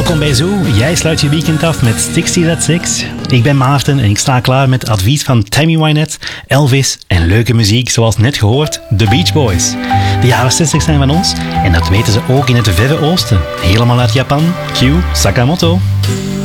Welkom bij Zoo. Jij sluit je weekend af met 60's at 6. Ik ben Maarten en ik sta klaar met advies van Tammy Wynette, Elvis en leuke muziek zoals net gehoord, The Beach Boys. De jaren 60 zijn van ons en dat weten ze ook in het Verre Oosten. Helemaal uit Japan. Cue Sakamoto.